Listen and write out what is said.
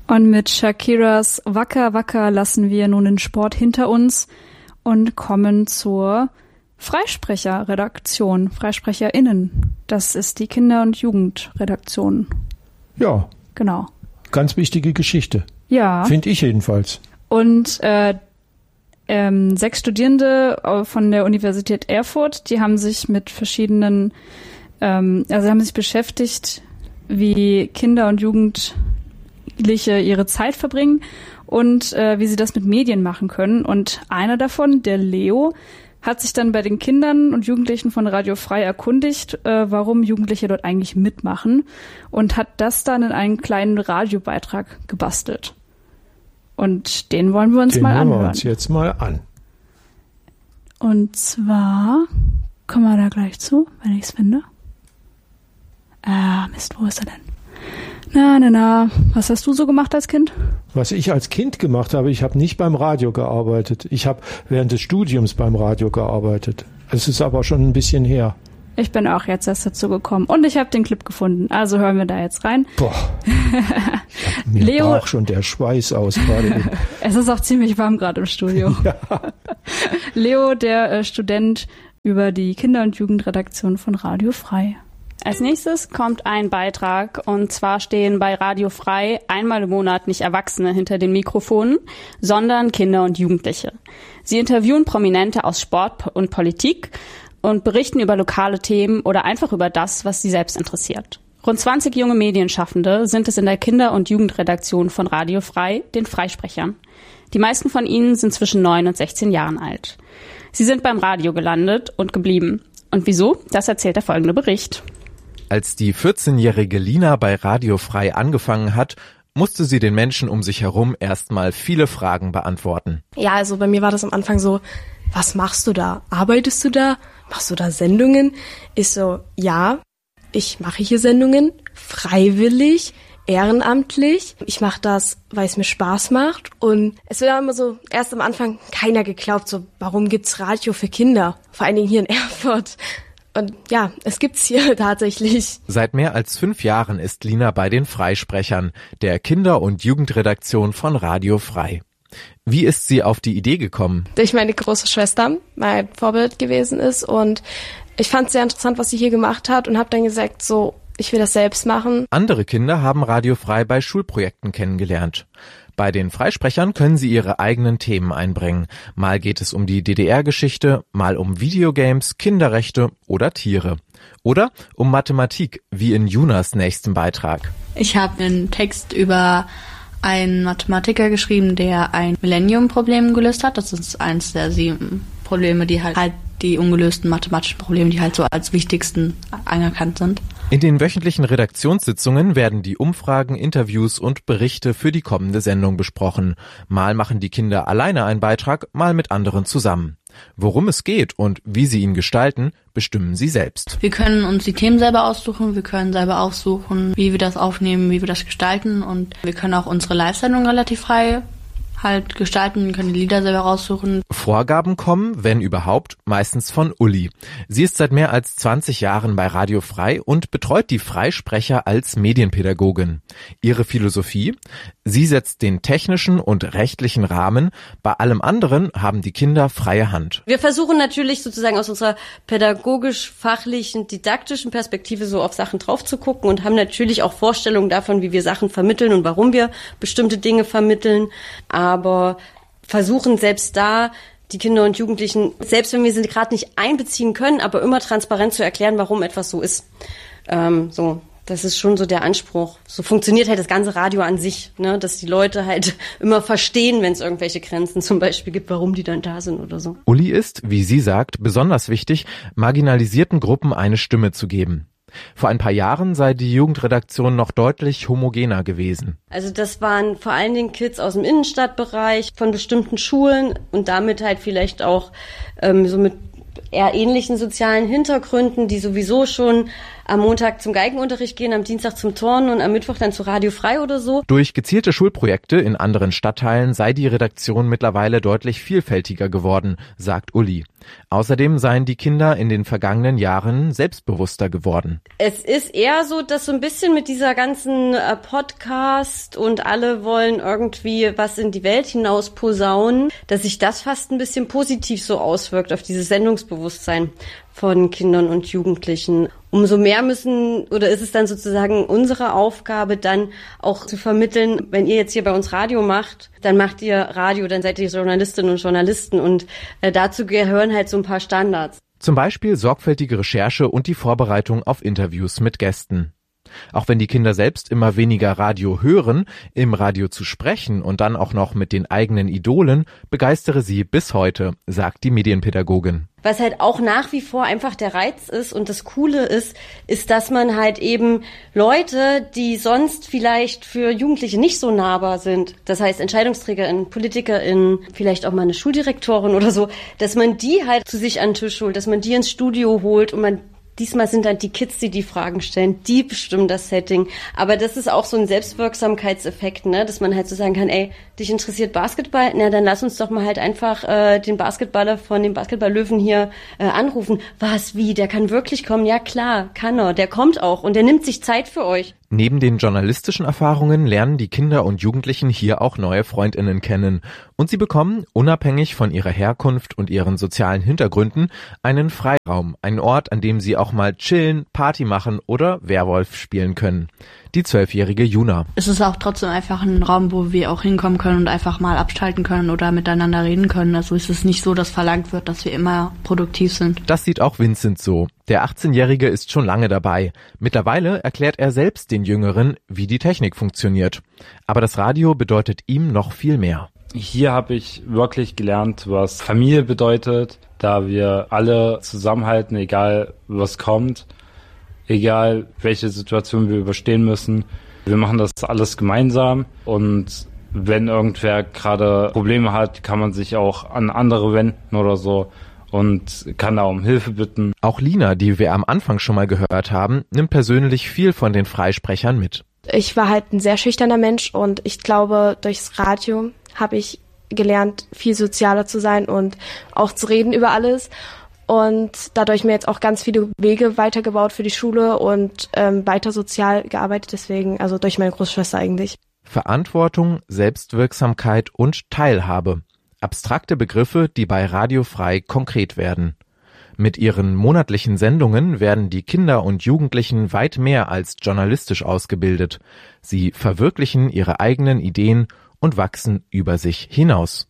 Und mit Shakiras Wacker Wacker lassen wir nun den Sport hinter uns und kommen zur Freisprecherredaktion, FreisprecherInnen. Das ist die Kinder- und Jugendredaktion. Ja. Genau. Ganz wichtige Geschichte. Ja. Finde ich jedenfalls. Und 6 Studierende von der Universität Erfurt, die haben sich mit verschiedenen, haben sich beschäftigt, wie Kinder und Jugendliche ihre Zeit verbringen und wie sie das mit Medien machen können. Und einer davon, der Leo, hat sich dann bei den Kindern und Jugendlichen von Radio Frei erkundigt, warum Jugendliche dort eigentlich mitmachen und hat das dann in einen kleinen Radiobeitrag gebastelt. Und den wollen wir uns mal anhören. Den hören wir uns jetzt mal an. Und zwar, kommen wir da gleich zu, wenn ich es finde. Mist, wo ist er denn? Na, was hast du so gemacht als Kind? Was ich als Kind gemacht habe, ich habe nicht beim Radio gearbeitet. Ich habe während des Studiums beim Radio gearbeitet. Es ist aber schon ein bisschen her. Ich bin auch jetzt erst dazu gekommen und ich habe den Clip gefunden. Also hören wir da jetzt rein. Boah, mir brach schon der Schweiß aus gerade. Es ist auch ziemlich warm gerade im Studio. Ja. Leo, der Student über die Kinder- und Jugendredaktion von Radio Frei. Als nächstes kommt ein Beitrag, und zwar stehen bei Radio Frei einmal im Monat nicht Erwachsene hinter den Mikrofonen, sondern Kinder und Jugendliche. Sie interviewen Prominente aus Sport und Politik und berichten über lokale Themen oder einfach über das, was sie selbst interessiert. Rund 20 junge Medienschaffende sind es in der Kinder- und Jugendredaktion von Radio Frei, den Freisprechern. Die meisten von ihnen sind zwischen 9 und 16 Jahren alt. Sie sind beim Radio gelandet und geblieben. Und wieso? Das erzählt der folgende Bericht. Als die 14-jährige Lina bei Radio Frei angefangen hat, musste sie den Menschen um sich herum erstmal viele Fragen beantworten. Ja, also bei mir war das am Anfang so, was machst du da? Arbeitest du da? Machst du da Sendungen? Ich so, ja, ich mache hier Sendungen, freiwillig, ehrenamtlich. Ich mache das, weil es mir Spaß macht. Und es wird immer so, erst am Anfang keiner geglaubt, so, warum gibt's Radio für Kinder? Vor allen Dingen hier in Erfurt. Und ja, es gibt's hier tatsächlich. Seit mehr als 5 Jahren ist Lina bei den Freisprechern, der Kinder- und Jugendredaktion von Radio Frei. Wie ist sie auf die Idee gekommen? Durch meine große Schwester, mein Vorbild gewesen ist, und ich fand es sehr interessant, was sie hier gemacht hat, und habe dann gesagt, so, ich will das selbst machen. Andere Kinder haben Radio Frei bei Schulprojekten kennengelernt. Bei den Freisprechern können sie ihre eigenen Themen einbringen. Mal geht es um die DDR-Geschichte, mal um Videogames, Kinderrechte oder Tiere. Oder um Mathematik, wie in Junas nächsten Beitrag. Ich habe einen Text über einen Mathematiker geschrieben, der ein Millennium-Problem gelöst hat. Das ist eins der 7 Probleme, die halt die ungelösten mathematischen Probleme, die halt so als wichtigsten anerkannt sind. In den wöchentlichen Redaktionssitzungen werden die Umfragen, Interviews und Berichte für die kommende Sendung besprochen. Mal machen die Kinder alleine einen Beitrag, mal mit anderen zusammen. Worum es geht und wie sie ihn gestalten, bestimmen sie selbst. Wir können uns die Themen selber aussuchen, wir können selber aussuchen, wie wir das aufnehmen, wie wir das gestalten, und wir können auch unsere Live-Sendung relativ frei halt gestalten, können die Lieder selber raussuchen. Vorgaben kommen, wenn überhaupt, meistens von Uli. Sie ist seit mehr als 20 Jahren bei Radio Frei und betreut die Freisprecher als Medienpädagogin. Ihre Philosophie? Sie setzt den technischen und rechtlichen Rahmen. Bei allem anderen haben die Kinder freie Hand. Wir versuchen natürlich sozusagen aus unserer pädagogisch-fachlichen, didaktischen Perspektive so auf Sachen drauf zu gucken und haben natürlich auch Vorstellungen davon, wie wir Sachen vermitteln und warum wir bestimmte Dinge vermitteln. Aber versuchen selbst da die Kinder und Jugendlichen, selbst wenn wir sie gerade nicht einbeziehen können, aber immer transparent zu erklären, warum etwas so ist. Das ist schon so der Anspruch. So funktioniert halt das ganze Radio an sich, ne? Dass die Leute halt immer verstehen, wenn es irgendwelche Grenzen zum Beispiel gibt, warum die dann da sind oder so. Uli ist, wie sie sagt, besonders wichtig, marginalisierten Gruppen eine Stimme zu geben. Vor ein paar Jahren sei die Jugendredaktion noch deutlich homogener gewesen. Also das waren vor allen Dingen Kids aus dem Innenstadtbereich von bestimmten Schulen und damit halt vielleicht auch so mit eher ähnlichen sozialen Hintergründen, die sowieso schon am Montag zum Geigenunterricht gehen, am Dienstag zum Turnen und am Mittwoch dann zu Radio Frei oder so. Durch gezielte Schulprojekte in anderen Stadtteilen sei die Redaktion mittlerweile deutlich vielfältiger geworden, sagt Uli. Außerdem seien die Kinder in den vergangenen Jahren selbstbewusster geworden. Es ist eher so, dass so ein bisschen mit dieser ganzen Podcast und alle wollen irgendwie was in die Welt hinaus posaunen, dass sich das fast ein bisschen positiv so auswirkt auf dieses Sendungsbewusstsein von Kindern und Jugendlichen. Umso mehr ist es dann sozusagen unsere Aufgabe, dann auch zu vermitteln, wenn ihr jetzt hier bei uns Radio macht, dann macht ihr Radio, dann seid ihr Journalistinnen und Journalisten und dazu gehören halt so ein paar Standards. Zum Beispiel sorgfältige Recherche und die Vorbereitung auf Interviews mit Gästen. Auch wenn die Kinder selbst immer weniger Radio hören, im Radio zu sprechen und dann auch noch mit den eigenen Idolen, begeistere sie bis heute, sagt die Medienpädagogin. Was halt auch nach wie vor einfach der Reiz ist und das Coole ist, dass man halt eben Leute, die sonst vielleicht für Jugendliche nicht so nahbar sind, das heißt EntscheidungsträgerInnen, PolitikerInnen, vielleicht auch mal eine Schuldirektorin oder so, dass man die halt zu sich an den Tisch holt, dass man die ins Studio holt und diesmal sind dann die Kids, die Fragen stellen, die bestimmen das Setting. Aber das ist auch so ein Selbstwirksamkeitseffekt, ne, dass man halt so sagen kann, ey, dich interessiert Basketball? Na, dann lass uns doch mal halt einfach den Basketballer von dem Basketballlöwen hier anrufen. Was, wie, der kann wirklich kommen? Ja klar, kann er, der kommt auch und der nimmt sich Zeit für euch. Neben den journalistischen Erfahrungen lernen die Kinder und Jugendlichen hier auch neue FreundInnen kennen. Und sie bekommen, unabhängig von ihrer Herkunft und ihren sozialen Hintergründen, einen Freiraum, einen Ort, an dem sie auch mal chillen, Party machen oder Werwolf spielen können. Die 12-jährige Juna. Es ist auch trotzdem einfach ein Raum, wo wir auch hinkommen können und einfach mal abschalten können oder miteinander reden können. Also es ist nicht so, dass verlangt wird, dass wir immer produktiv sind. Das sieht auch Vincent so. Der 18-Jährige ist schon lange dabei. Mittlerweile erklärt er selbst den Jüngeren, wie die Technik funktioniert. Aber das Radio bedeutet ihm noch viel mehr. Hier habe ich wirklich gelernt, was Familie bedeutet, da wir alle zusammenhalten, egal was kommt. Egal, welche Situation wir überstehen müssen. Wir machen das alles gemeinsam und wenn irgendwer gerade Probleme hat, kann man sich auch an andere wenden oder so und kann da um Hilfe bitten. Auch Lina, die wir am Anfang schon mal gehört haben, nimmt persönlich viel von den Freisprechern mit. Ich war halt ein sehr schüchterner Mensch und ich glaube, durchs Radio habe ich gelernt, viel sozialer zu sein und auch zu reden über alles. Und dadurch mir jetzt auch ganz viele Wege weitergebaut für die Schule und weiter sozial gearbeitet. Deswegen, also durch meine Großschwester eigentlich. Verantwortung, Selbstwirksamkeit und Teilhabe. Abstrakte Begriffe, die bei Radio Frei konkret werden. Mit ihren monatlichen Sendungen werden die Kinder und Jugendlichen weit mehr als journalistisch ausgebildet. Sie verwirklichen ihre eigenen Ideen und wachsen über sich hinaus.